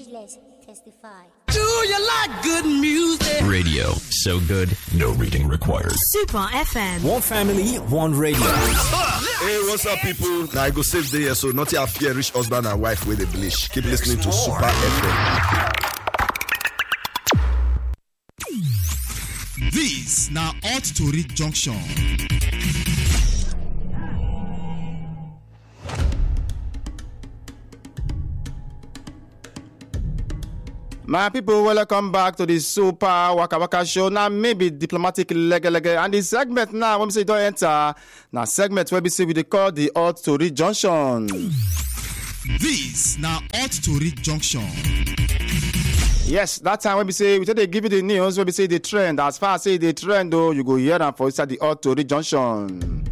Speechless, testify. Do you like good music? Radio. So good, no reading required. Super FM. One family, one radio. Hey, what's up, people? Now I go save the year, so not your fear rich husband and wife with a bleach. Keep listening to Super FM. This now ought to reach junction. My people, welcome back to the Super Waka Waka Show. Now, maybe diplomatic leg. And the segment now, when we say don't enter, now segment where we say we call the ought to reach junction. This now ought to reach junction. Yes, that time when we say we they give you the news, when we say the trend. As far as say the trend, though, you go here and for inside the ought to reach junction.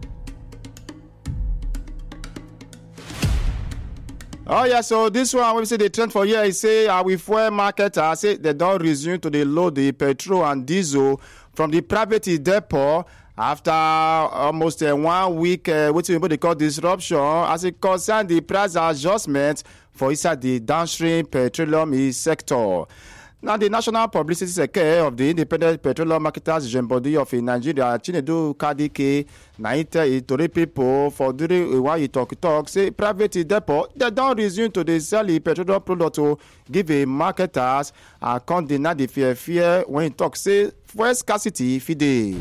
Oh yeah, so this one when we say the trend for here is say we fuel market say they don't resume to the load the petrol and diesel from the private depot after almost 1 week what they call disruption as it concerns the price adjustment for inside the downstream petroleum sector. Now, the National Publicity Secretary of the Independent Petroleum Marketers Joint Body of Nigeria, Chinedu Kadike, Naite Itori people for during while he talk say private depot they don't resume to the sell the petroleum product to give a marketers can't deny the fear when he talk say fuel scarcity fide.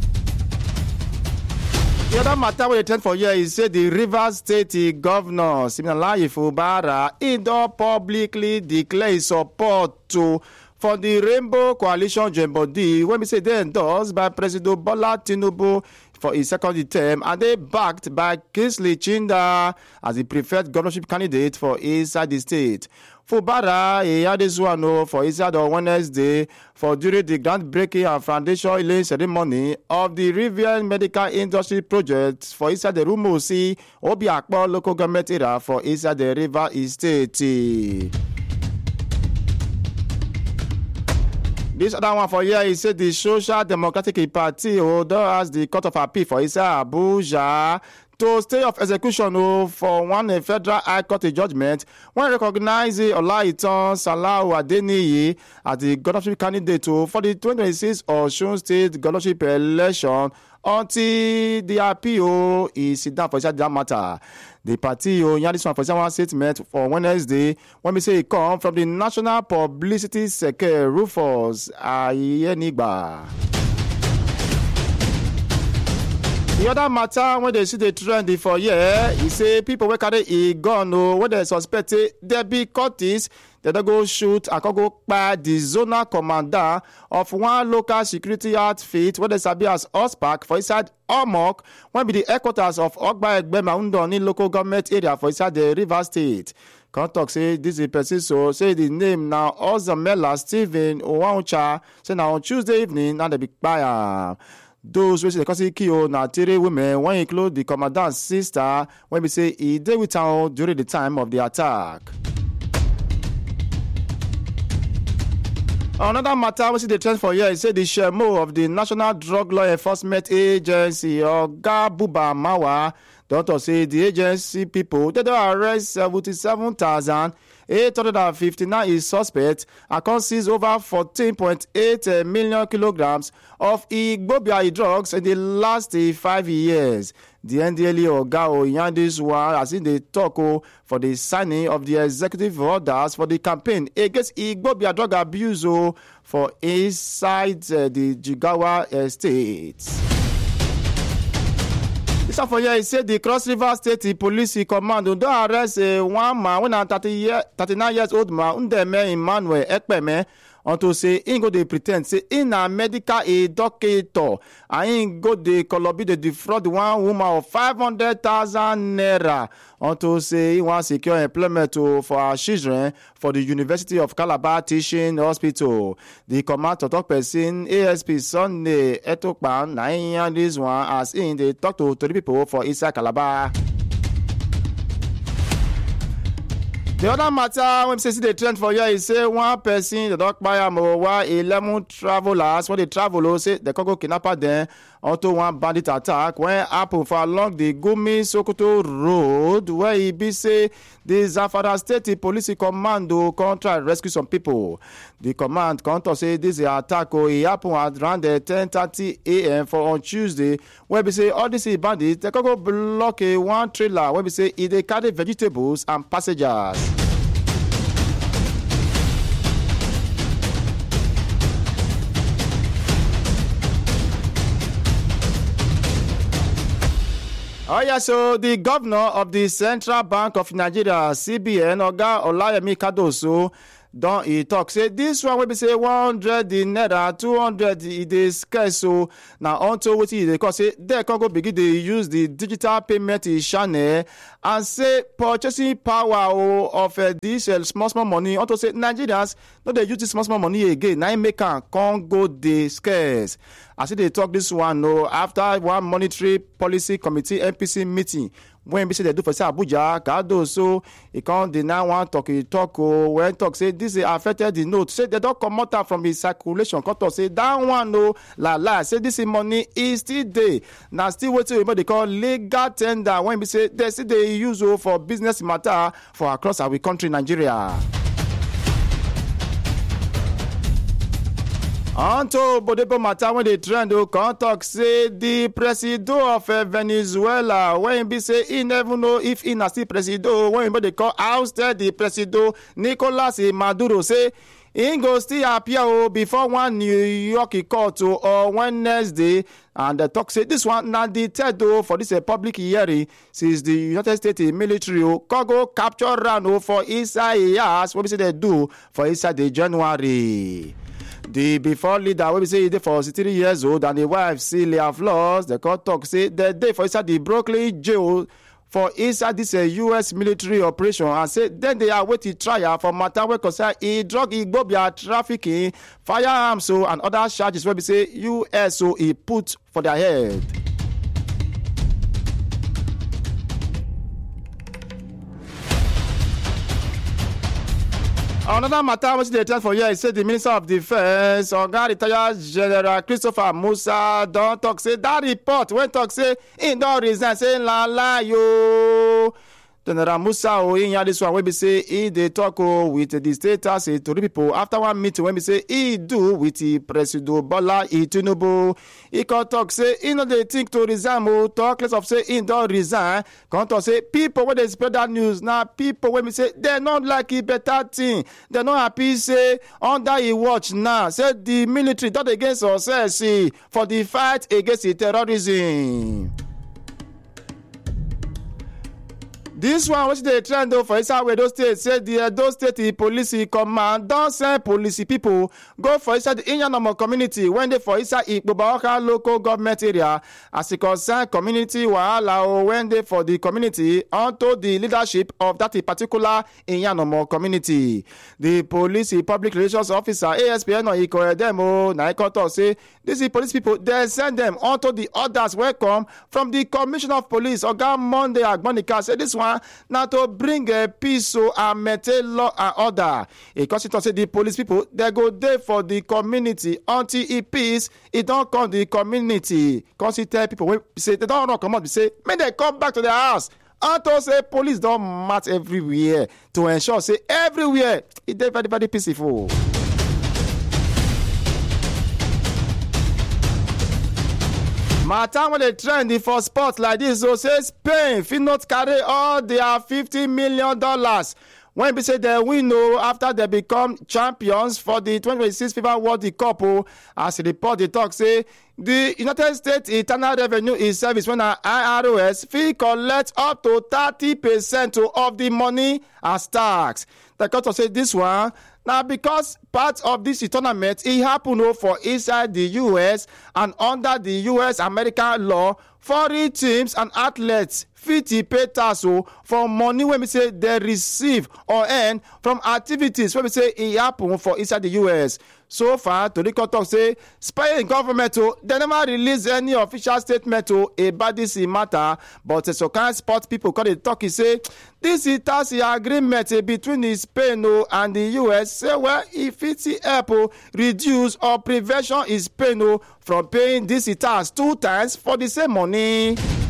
The other matter we attend for here is say the Rivers State Governor Siminalayi Fubara he don't publicly declare support for the Rainbow Coalition Joint Body when we say they endorsed by President Bola Tinubu for his second term and they backed by Kingsley Chinda as the preferred governorship candidate for inside the state. Fubara he had this one for inside on Wednesday for during the groundbreaking and foundation laying ceremony of the Rivian Medical Industry Project for inside the Rumusi Obiakpo local government area for inside the River Estate. This other one for here is said the Social Democratic Party has the Court of Appeal for inside Abuja to stay of execution for one federal high court judgment when recognizing Olaitan Salau Adeniyi as the governorship candidate for the 2026 Osun State governorship election until the appeal is sit down for that matter. The party had this one for one statement for Wednesday when we say it come from the National Publicity Secretary Rufus Ayenigba. The other matter when they see the trend for here, he say people wey carry a gun when they suspect there be Curtis, they don't go shoot and go by the zonal commander of one local security outfit where they sabi as OSPAC for inside Omok, when be the headquarters of Ogba Egbema Undoni local government area for inside the River State. Contact say this is person so say the name now Ozamela Stephen Owancha say now on Tuesday evening and they be by those which they cause kill na 3 women when include the commandant's sister when we say he did with her during the time of the attack. Another matter we see the trend for here is say the Shemo of the National Drug Law Enforcement Agency Oga Buba Mawa doctor say the agency people they don't arrest 77,859 is suspect and can seize over 14.8 million kilograms of Igbobia drugs in the last 5 years. The NDLE Oga Oyandis one as in the talk for the signing of the executive orders for the campaign against Igbobia drug abuse for inside the Jigawa estate. This one for here, he said the Cross River State Police Command don't arrest one man when a 39 years old man Undeme Emmanuel Ekpeme unto say he go dey pretend say in a medical doctor and he go dey colobi dey defraud one woman of 500,000 naira unto say he wan secure employment for her children for the University of Calabar Teaching Hospital. The command talk person ASP Sunday Etokpan na him this one as in dey talk to 3 people for inside Calabar. The other matter when we see the trend for here is say one person the dog buy am over 11 travelers when they travel say they can go kidnapper them unto one bandit attack when happen for along the Gumi Sokoto road where e be say the Zamfara State Police Commando come try rescue some people. The command come to say this attack e happen at around 10:30 a.m. for on Tuesday where be say all these bandits they go block one trailer where be say e dey carry vegetables and passengers. Oh yeah, so the governor of the Central Bank of Nigeria, CBN, Oga Olayemi Kadoso, don e talk say this one wey be say 100 naira 200 e dey scarce so na unto wetin e dey call say dem come go begin dey use the digital payment channel and say purchasing power of this small money unto say Nigerians no dey use this small money again na im make am come go dey scarce. As e dey talk this one after one monetary policy committee MPC meeting when be say they do for say Abuja, Kadoso, he can't deny one talk when talk say this affected the note. Say they don't come out from his circulation. Come say that one la say this money is still there. Now still waiting what they call legal tender when be say they see they use for business matter for across our country Nigeria. Onto Bodebo matter when they trend come talk say the president of Venezuela when be say he never know if he na still president when they call ousted the president Nicolas Maduro say he go still appear before one New York court or Wednesday and the talk say this one na the third for this public hearing since the United States military go capture round for inside years what we say they do for inside the January. The before leader wey be say e dey for 63 years old and the wife Celia Flores the court talk say the day for inside the Brooklyn jail for inside this U.S. military operation and say then they are waiting trial for matter wey concern drug igbobia trafficking firearms and other charges wey be say U.S. e put for their head. Another matter which they tell for here is say the Minister of Defense, Oga retired General Christopher Musa, don't talk say that report when talk say he don't resign say la yo. General Musa in this one when be say he dey talk with the status to the people after one meeting when be say he do with the President Bola Tinubu. He can talk say he no dey think to resign talk less of say he don't resign. Can talk say people when they spread that news now people when be say they not like it better thing. They not happy say under he watch now say the military done against us for the fight against the terrorism. This one which they trend for inside Edo State say the Edo State Police Command don't send police people go for inside the Inyanomo community when they for inside Ikpobaoka local government area as it concern community wahala when they for the community onto the leadership of that particular Inyanomo community. The police public relations officer ASPN or Ikoedemo Naikoto say these police people they send them onto the others welcome from the Commissioner of Police Oga Monday Agbonika say this one now to bring a peace and maintain law and order. A constitution say the police people they go there for the community until it peace it don't come the community. Constitution people when say they don't come out say may they come back to their house. Until say police don't match everywhere to ensure say everywhere it is very very peaceful. Matter when they trend for sports like this, so say Spain fit not carry all their $50 million. When we say they win after they become champions for the 2026 FIFA World Cup, as the report they talk say the United States Internal Revenue Service when IRS fee collect up to 30% of the money as tax. The court say this one now because part of this tournament it happen for inside the US and under the US American law, foreign teams and athletes fit pay tax for money wey be say they receive or earn from activities wey be say e happen for inside the US. So far, Toriko talk say Spain government they never release any official statement about this matter, but some kind of sport people call it talk say this tax agreement between Spain and the US say well if it help reduce or prevention is Spain from paying this tax 2 times for the same money.